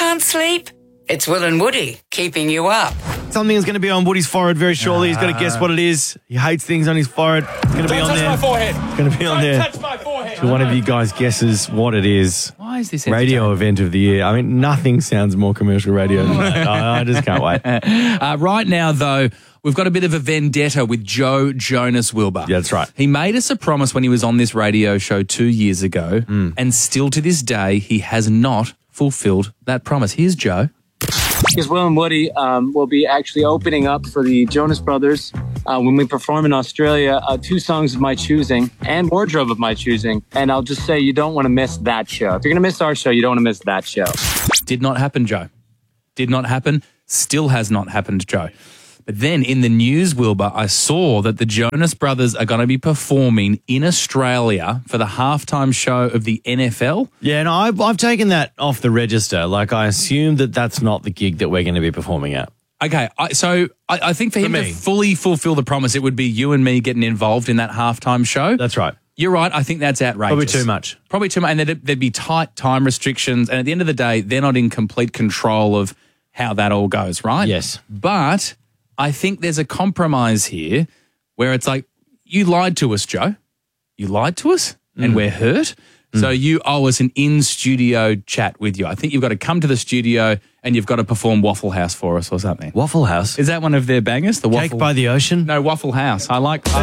can't sleep? It's Will and Woody keeping you up. Something's going to be on Woody's forehead very shortly. He's got to guess what it is. He hates things on his forehead. It's going to be on there. Don't touch my forehead. It's going to be on there. Don't touch my forehead. So one of you guys guesses what it is. Why is this radio event of the year? I mean, nothing sounds more commercial radio than that. I just can't wait. Right now, though, we've got a bit of a vendetta with Joe Jonas Wilbur. Yeah, that's right. He made us a promise when he was on this radio show 2 years ago, and still to this day, he has not fulfilled that promise. Here's Joe. Because Will and Woody will be actually opening up for the Jonas Brothers when we perform in Australia, 2 songs of my choosing and wardrobe of my choosing. And I'll just say you don't want to miss that show. If you're going to miss our show, you don't want to miss that show. Did not happen, Joe. Did not happen. Still has not happened, Joe. But then in the news, Wilbur, I saw that the Jonas Brothers are going to be performing in Australia for the halftime show of the NFL. Yeah, no, I've taken that off the register. Like, I assume that that's not the gig that we're going to be performing at. Okay, so I think for him to fully fulfill the promise, it would be you and me getting involved in that halftime show. That's right. You're right. I think that's outrageous. Probably too much. Probably too much. And there'd be tight time restrictions. And at the end of the day, they're not in complete control of how that all goes, right? Yes. But I think there's a compromise here where it's like, you lied to us, Joe. You lied to us and we're hurt. So you owe us an in-studio chat with you. I think you've got to come to the studio and you've got to perform Waffle House for us or something. Waffle House? Is that one of their bangers? The Cake by the Ocean? No, Waffle House. I like. There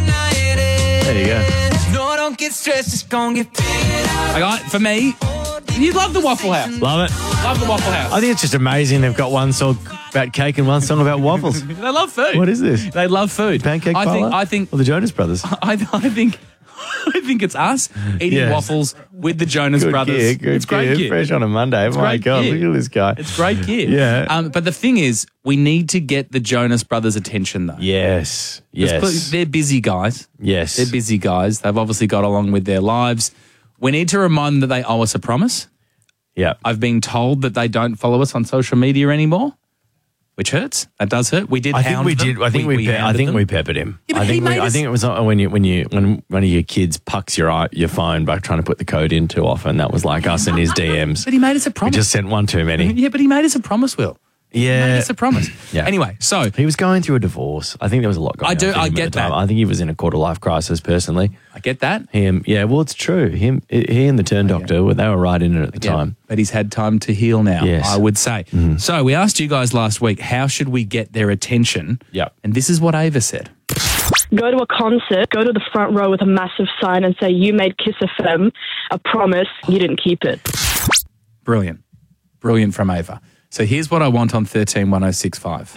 you go. No, don't get stressed, just gon' get paid. For me, you love the Waffle House. Love it. Love the Waffle House. I think it's just amazing. They've got one song about cake and one song about waffles. They love food. What is this? They love food. Pancake parlor? I think. Or the Jonas Brothers? I think it's us eating waffles with the Jonas Brothers. Good great gear. Fresh on a Monday. Oh my God, look at this guy. It's great gear. Yeah. But the thing is, we need to get the Jonas Brothers' attention, though. Yes. They're busy guys. Yes. They're busy guys. They've obviously got along with their lives. We need to remind them that they owe us a promise. Yeah. I've been told that they don't follow us on social media anymore, which hurts. That does hurt. We did. I think we did. I think we peppered him. Yeah, but I think it was when one of your kids pucks your phone by trying to put the code in too often. That was like us in his DMs. But he made us a promise. We just sent one too many. Yeah, but he made us a promise, Will. Yeah. He made us a promise. Yeah. Anyway, so he was going through a divorce. I think there was a lot going on. I get that. I think he was in a quarter-life crisis personally. I get that. Well, it's true. He and the turn doctor, they were right in it at the time. But he's had time to heal now, Yes. I would say. So we asked you guys last week, how should we get their attention? Yep. And this is what Ava said. Go to a concert, go to the front row with a massive sign and say, you made Kiss FM a promise, you didn't keep it. Brilliant. Brilliant from Ava. So here's what I want on 131065.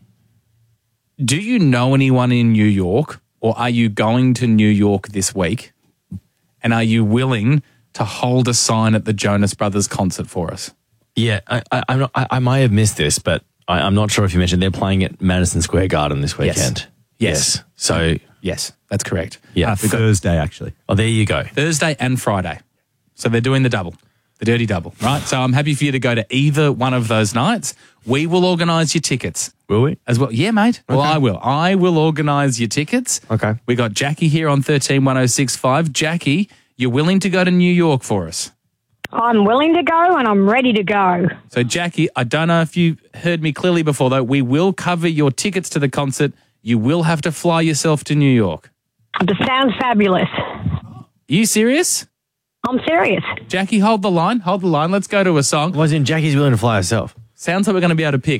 Do you know anyone in New York, or are you going to New York this week? And are you willing to hold a sign at the Jonas Brothers concert for us? Yeah, I might have missed this, but I'm not sure if you mentioned they're playing at Madison Square Garden this weekend. Yes. So yes, that's correct. Yeah, Thursday actually. Oh, there you go. Thursday and Friday. So they're doing the double. The dirty double, right? So I'm happy for you to go to either one of those nights. We will organise your tickets. Will we? As well. Yeah, mate. Well, I will. I will organise your tickets. Okay. We got Jackie here on 131065. Jackie, you're willing to go to New York for us? I'm willing to go and I'm ready to go. So, Jackie, I don't know if you heard me clearly before, though. We will cover your tickets to the concert. You will have to fly yourself to New York. This sounds fabulous. Are you serious? I'm serious. Jackie, hold the line. Hold the line. Let's go to a song. Was in Jackie's willing to fly herself? Sounds like we're going to be able to pick.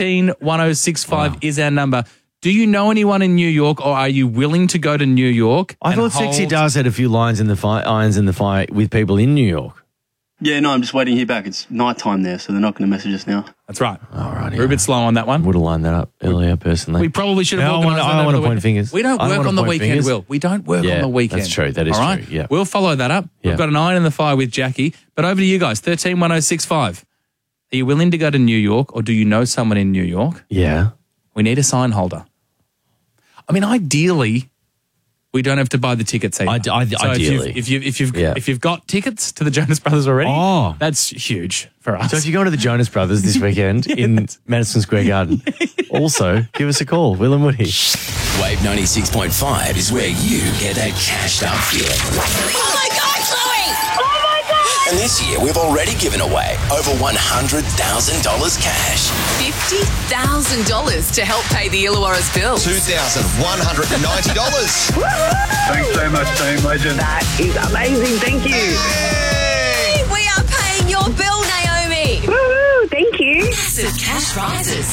131065 is our number. Do you know anyone in New York, or are you willing to go to New York? I thought Sexy Dars had a few irons in the fire with people in New York. Yeah, no, I'm just waiting to hear back. It's night time there, so they're not going to message us now. That's right. All right. We're a bit slow on that one. Would have lined that up earlier, personally. We probably should have I organised don't want to point fingers. We don't work on the weekend, Will. We don't work on the weekend. That's true. That is all right? true. Yeah. We'll follow that up. Yeah. We've got an iron in the fire with Jackie. But over to you guys, 131065. Are you willing to go to New York, or do you know someone in New York? Yeah. We need a sign holder. I mean, ideally, we don't have to buy the tickets either. Ideally. If you've got tickets to the Jonas Brothers already, that's huge for us. So if you're going to the Jonas Brothers this weekend in Madison Square Garden, also give us a call, Will and Woody. Wave 96.5 is where you get that cashed up feeling. Oh my God, Chloe! Oh my God! And this year, we've already given away over $100,000 cash. $50,000 to help pay the Illawarra's bills. $2,190. Thanks so much, Team Legend. That is amazing. Thank you. Hey, we are paying your bill, Naomi. Woo, thank you. Massive cash prizes.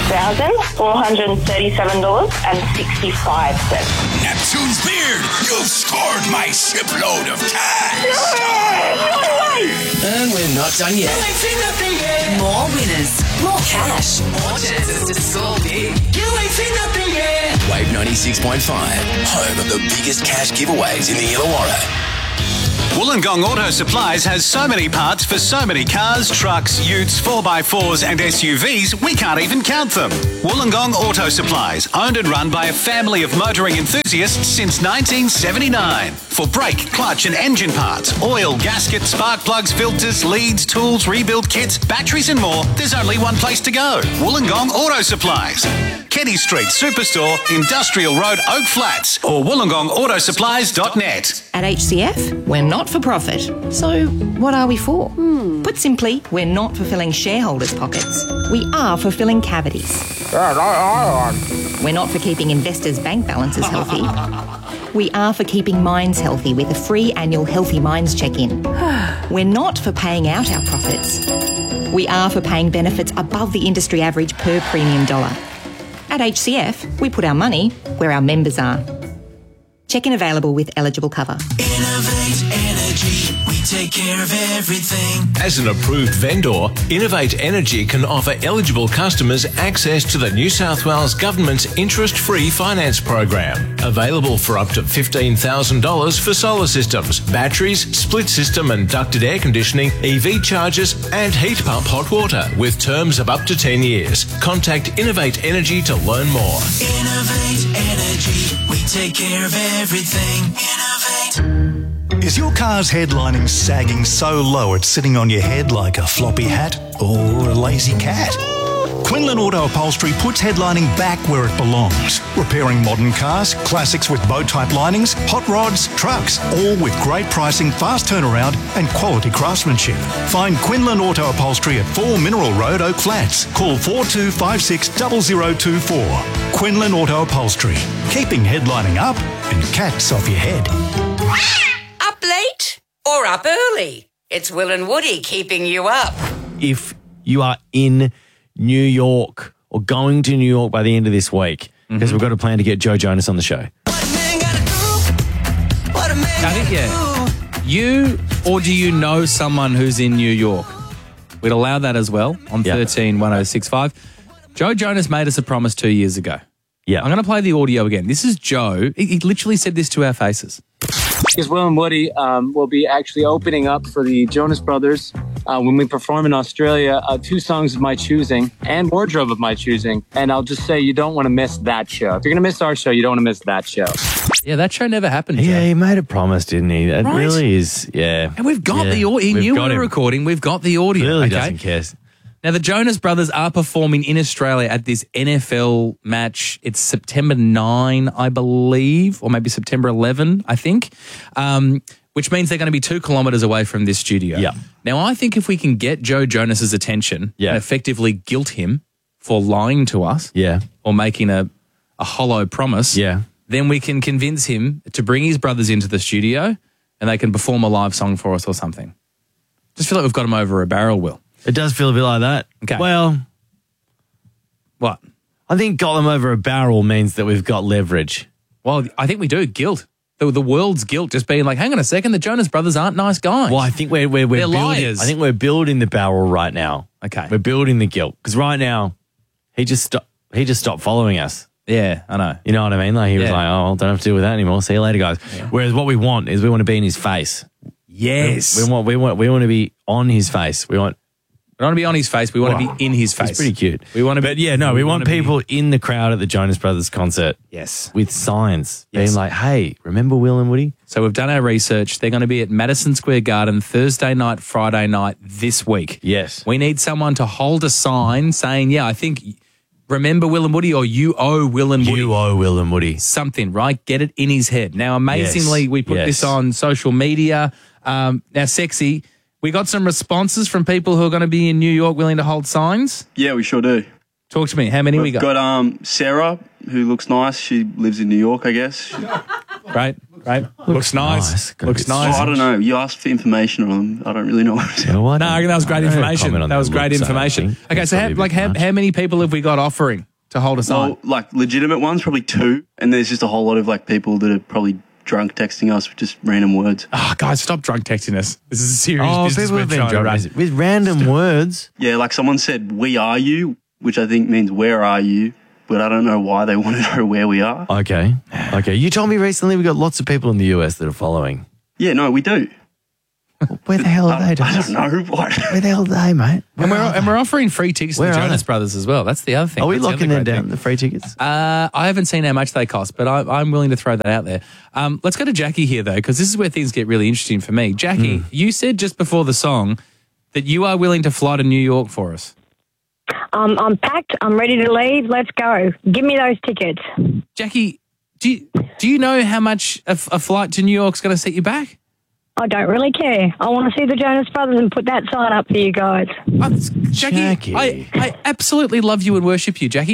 $12,437.65. Neptune's Beard, you've scored my shipload of cash. And we're not done yet. More winners, more cash, more chances to score big. You ain't seen nothing yet. Wave 96.5, home of the biggest cash giveaways in the Illawarra. Wollongong Auto Supplies has so many parts for so many cars, trucks, utes, 4x4s and SUVs, we can't even count them. Wollongong Auto Supplies, owned and run by a family of motoring enthusiasts since 1979. For brake, clutch and engine parts, oil, gasket, spark plugs, filters, leads, tools, rebuild kits, batteries and more, there's only one place to go. Wollongong Auto Supplies. Kenny Street Superstore, Industrial Road, Oak Flats, or wollongongautoSupplies.net. At HCF, we're not for profit. So what are we for? Put simply, we're not for filling shareholders' pockets. We are for filling cavities. We're not for keeping investors' bank balances healthy. We are for keeping minds healthy with a free annual Healthy Minds check-in. We're not for paying out our profits. We are for paying benefits above the industry average per premium dollar. At HCF, we put our money where our members are. Check-in available with eligible cover. Innovate Energy, we take care of everything. As an approved vendor, Innovate Energy can offer eligible customers access to the New South Wales Government's interest-free finance program. Available for up to $15,000 for solar systems, batteries, split system and ducted air conditioning, EV chargers and heat pump hot water with terms of up to 10 years. Contact Innovate Energy to learn more. Innovate Energy, we take care of everything. Innovate. Is your car's headlining sagging so low it's sitting on your head like a floppy hat or a lazy cat? Quinlan Auto Upholstery puts headlining back where it belongs. Repairing modern cars, classics with bow-type linings, hot rods, trucks, all with great pricing, fast turnaround and quality craftsmanship. Find Quinlan Auto Upholstery at 4 Mineral Road, Oak Flats. Call 4256 0024. Quinlan Auto Upholstery. Keeping headlining up and cats off your head. Up late or up early? It's Will and Woody keeping you up. If you are in New York or going to New York by the end of this week, because we've got a plan to get Joe Jonas on the show. I think, you or do you know someone who's in New York? We'd allow that as well on 13-1065. Joe Jonas made us a promise 2 years ago. Yeah. I'm going to play the audio again. This is Joe. He literally said this to our faces. Because Will and Woody will be actually opening up for the Jonas Brothers when we perform in Australia, 2 songs of my choosing and wardrobe of my choosing. And I'll just say you don't want to miss that show. If you're going to miss our show, you don't want to miss that show. Yeah, that show never happened, Joe. Yeah, he made a promise, didn't he? It really is, yeah. And we've got the audio. He knew we were recording. We've got the audio. Clearly doesn't care. Now, the Jonas Brothers are performing in Australia at this NFL match. It's September 9, I believe, or maybe September 11, I think, which means they're going to be 2 kilometres away from this studio. Yeah. Now, I think if we can get Joe Jonas's attention and effectively guilt him for lying to us or making a hollow promise, then we can convince him to bring his brothers into the studio and they can perform a live song for us or something. Just feel like we've got him over a barrel, Will. It does feel a bit like that. Okay. Well, what? I think got them over a barrel means that we've got leverage. Well, I think we do. Guilt. The world's guilt just being like, hang on a second, the Jonas Brothers aren't nice guys. Well, I think we're building, liars. I think we're building the barrel right now. Okay. We're building the guilt. Because right now, he just stopped following us. Yeah, I know. You know what I mean? Like he was like, oh, I don't have to deal with that anymore. See you later, guys. Yeah. Whereas what we want is we want to be in his face. Yes. We want to be on his face. We don't want to be on his face. We want to be in his face. It's pretty cute. We want to, we want people in the crowd at the Jonas Brothers concert. Yes, with signs being like, "Hey, remember Will and Woody?" So we've done our research. They're going to be at Madison Square Garden Thursday night, Friday night this week. Yes, we need someone to hold a sign saying, "Yeah, I think remember Will and Woody," or "You owe Will and Woody." You owe Will and Woody something, right? Get it in his head. Now, amazingly, we put this on social media. Now, Sexy. We got some responses from people who are going to be in New York willing to hold signs. Yeah, we sure do. Talk to me. How many we got? We've got Sarah, who looks nice. She lives in New York, I guess. Right. Looks nice. Looks nice. Oh, I don't know. You asked for information on them. I don't really know what to say. No, that was great information. That was great information. Okay, so how many people have we got offering to hold a sign? Well, like legitimate ones, probably 2. And there's just a whole lot of like people that are probably drunk texting us with just random words. Oh, guys, stop drunk texting us. This is a serious business people we're have been trying to drunk run. with random words. Yeah, like someone said, "We are you," which I think means "Where are you?" But I don't know why they want to know where we are. Okay. You told me recently we got lots of people in the US that are following. Yeah, no, we do. Where the hell are they? I don't know. Where the hell are they, mate? And we're offering free tickets to the Where are Jonas they? Brothers as well. That's the other thing. Are we That's the locking other them great down, thing. the free tickets? I haven't seen how much they cost, but I'm willing to throw that out there. Let's go to Jackie here, though, because this is where things get really interesting for me. Jackie, you said just before the song that you are willing to fly to New York for us. I'm packed. I'm ready to leave. Let's go. Give me those tickets. Jackie, do you know how much a flight to New York's going to set you back? I don't really care. I want to see the Jonas Brothers and put that sign up for you guys. Jackie, I absolutely love you and worship you, Jackie.